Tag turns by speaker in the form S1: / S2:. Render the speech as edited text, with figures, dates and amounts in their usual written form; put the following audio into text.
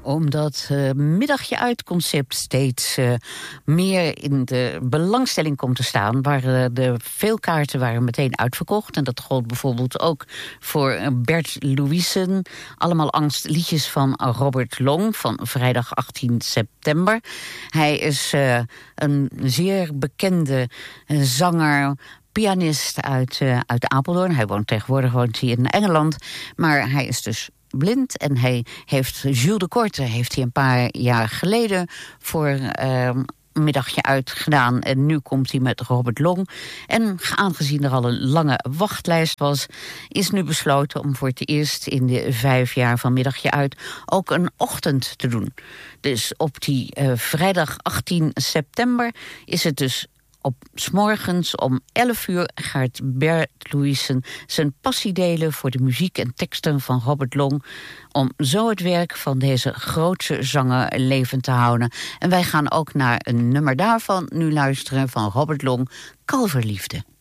S1: omdat middagje uit concept steeds meer in de belangstelling komt te staan. Waar de veel kaarten waren meteen uitverkocht. En dat gold bijvoorbeeld ook voor Bert Louison. Allemaal angstliedjes van Robert Long van vrijdag 18 september. Hij is een zeer bekende zanger, pianist uit Apeldoorn. Hij woont tegenwoordig in Engeland. Maar hij is dus blind en hij heeft Jules de Korte heeft hij een paar jaar geleden voor een middagje uitgedaan. En nu komt hij met Robert Long. En aangezien er al een lange wachtlijst was, is nu besloten om voor het eerst in de 5 jaar van middagje uit ook een ochtend te doen. Dus op die vrijdag 18 september is het dus op 's morgens om 11 uur gaat Bert Louison zijn passie delen voor de muziek en teksten van Robert Long, om zo het werk van deze grootse zanger levend te houden. En wij gaan ook naar een nummer daarvan nu luisteren van Robert Long, Kalverliefde.